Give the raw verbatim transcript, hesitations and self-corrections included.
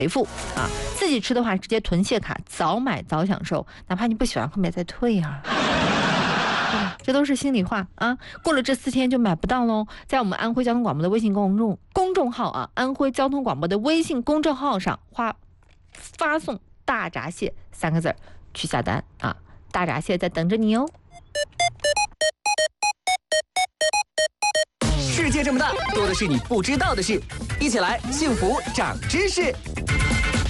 付啊。自己吃的话，直接囤蟹卡，早买早享受，哪怕你不喜欢，后面再退啊。这都是心里话啊！过了这四天就买不到喽。在我们安徽交通广播的微信公众公众号啊，安徽交通广播的微信公众号上发发送“大闸蟹”三个字去下单啊，大闸蟹在等着你哦。 世界这么大，多的是你不知道的事，一起来幸福长知识。